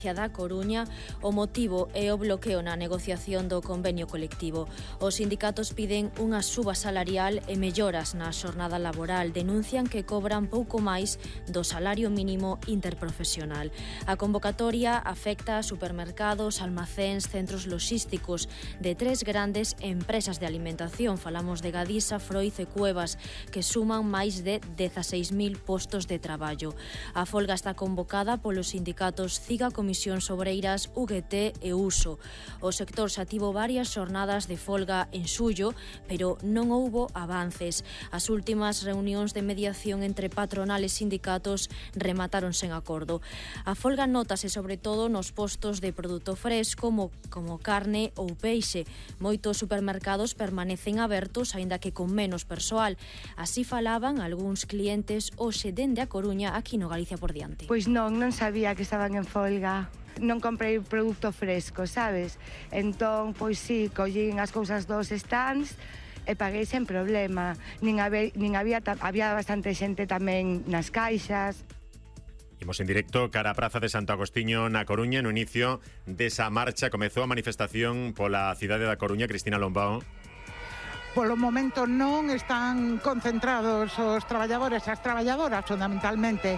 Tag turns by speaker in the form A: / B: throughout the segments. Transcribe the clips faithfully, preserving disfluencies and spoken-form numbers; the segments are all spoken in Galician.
A: da Coruña. O motivo é o bloqueo na negociación do convenio colectivo. Os sindicatos piden unha suba salarial e melloras na xornada laboral. Denuncian que cobran pouco máis do salario mínimo interprofesional. A convocatoria afecta a supermercados, almacéns, centros logísticos de tres grandes empresas de alimentación. Falamos de Gadisa, Froiz e Cuevas, que suman máis de dezaseis mil postos de traballo. A folga está convocada polos sindicatos CIGA, Comisións Obreiras, U G T e Uso. O sector xa tivo varias xornadas de folga en xullo, pero non houbo avances. As últimas reunións de mediación entre patronal e sindicatos remataron sen acordo. A folga nótase sobre todo nos postos de produto fresco, como, como carne ou peixe. Moitos supermercados permanecen abertos, aínda que con menos persoal. Así falaban algúns clientes hoxe dende a Coruña, aquí no Galicia por diante.
B: Pois non, non sabía que estaban en folga. Non comprei produto fresco, sabes? Entón, pois sí, collín as cousas dos stands e paguei sen problema. Nin, habe, nin había, había bastante xente tamén nas caixas.
C: Imos en directo cara a Praza de Santo Agostiño na Coruña. No inicio desa marcha comezou a manifestación pola cidade da Coruña. Cristina Lombao.
D: Polo momento non están concentrados os traballadores e as traballadoras, fundamentalmente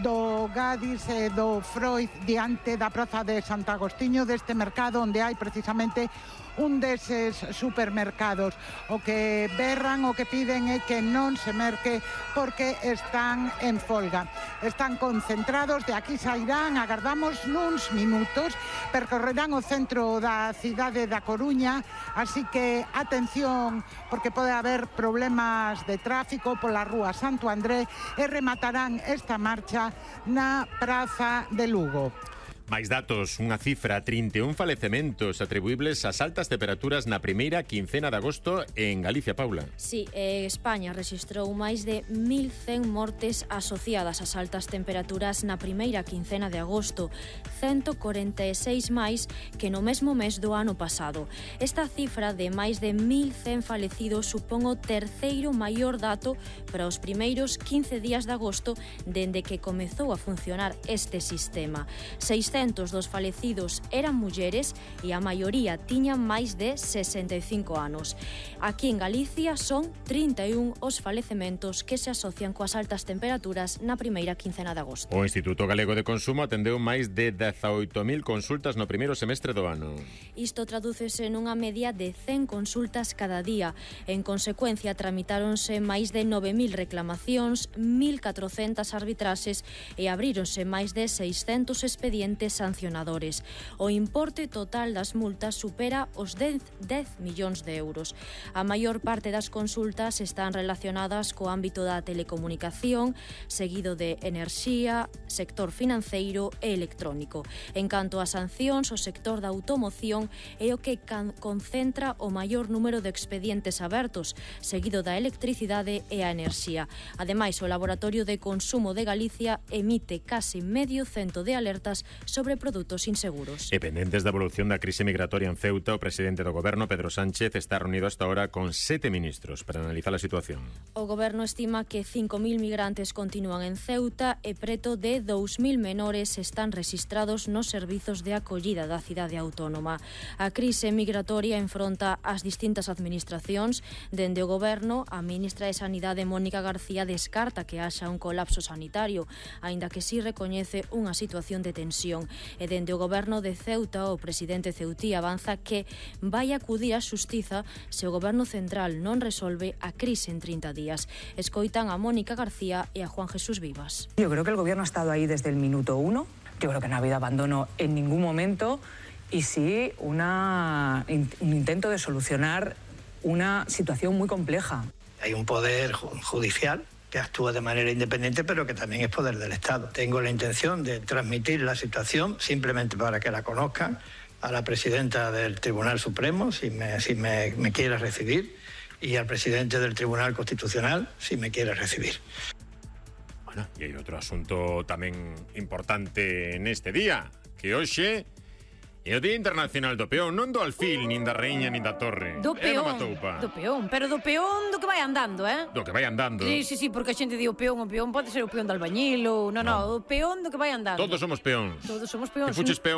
D: do Gadis e do Froiz, diante da Praza de Santo Agostiño, deste mercado onde hai precisamente un deses supermercados. O que berran, o que piden é que non se merque porque están en folga. Están concentrados, de aquí sairán, agardamos nuns minutos, percorrerán o centro da cidade da Coruña, así que atención, porque pode haber problemas de tráfico pola rúa Santo André e rematarán esta marcha na Praza de Lugo.
C: Máis datos, unha cifra, trinta e un falecementos atribuibles ás altas temperaturas na primeira quincena de agosto en Galicia, Paula.
A: Sí, eh, España rexistrou máis de mil cen mortes asociadas ás altas temperaturas na primeira quincena de agosto, ciento corenta e seis máis que no mesmo mes do ano pasado. Esta cifra de máis de mil cen falecidos supón o terceiro maior dato para os primeiros quince días de agosto dende que comezou a funcionar este sistema. seiscentos dos falecidos eran mulleres e a maioría tiñan máis de sesenta e cinco anos. Aquí en Galicia son trinta e un os falecementos que se asocian coas altas temperaturas na primeira quincena de agosto.
C: O Instituto Galego de Consumo atendeu máis de dezaoito mil consultas no primeiro semestre do ano.
A: Isto tradúcese nunha media de cen consultas cada día. En consecuencia, tramitáronse máis de nove mil reclamacións, mil catrocentas arbitraxes e abríronse máis de seiscentos expedientes sancionadores. O importe total das multas supera os dez millóns de euros. A maior parte das consultas están relacionadas co ámbito da telecomunicación, seguido de enerxía, sector financeiro e electrónico. En canto a sancións, o sector da automoción é o que concentra o maior número de expedientes abertos, seguido da electricidade e a enerxía. Ademais, o Laboratorio de Consumo de Galicia emite case medio cento de alertas sobre produtos inseguros.
C: E pendentes da evolución da crise migratoria en Ceuta, o presidente do Goberno, Pedro Sánchez, está reunido hasta ahora con sete ministros para analizar a situación.
A: O Goberno estima que cinco mil migrantes continúan en Ceuta e preto de dous mil menores están rexistrados nos servizos de acollida da cidade autónoma. A crise migratoria enfronta as distintas administracións. Dende o Goberno, a ministra de Sanidade, Mónica García, descarta que haxa un colapso sanitario, aínda que si recoñece unha situación de tensión. E dende o Goberno de Ceuta, o presidente ceutí avanza que vai acudir á xustiza se o Goberno central non resolve a crise en trinta días. Escoitan a Mónica García e a Juan Jesús Vivas.
E: Yo creo que el Gobierno ha estado ahí desde el minuto uno. Yo creo que no ha habido abandono en ningún momento y sí una, un intento de solucionar una situación muy compleja.
F: Hay un poder judicial que actúa de manera independiente, pero que también es poder del Estado. Tengo la intención de transmitir la situación, simplemente para que la conozcan, a la presidenta del Tribunal Supremo, si me, si me, me quiere recibir, y al presidente del Tribunal Constitucional, si me quiere recibir.
C: Bueno, y hay otro asunto tamén importante neste día, que hoxe E o Día Internacional do Peón, non do alfil, nin da raíña, nin da torre.
G: Do
C: É do
G: peón,
C: Matoupa.
G: do peón, pero do peón do que vai andando, eh?
C: Do que vai andando.
G: Sí, sí, sí, porque a xente di o peón, o peón pode ser o peón de albañil ou... Non, non, o peón do que vai andando.
C: Todos somos peóns.
G: Todos somos peóns.
C: Que fuches peón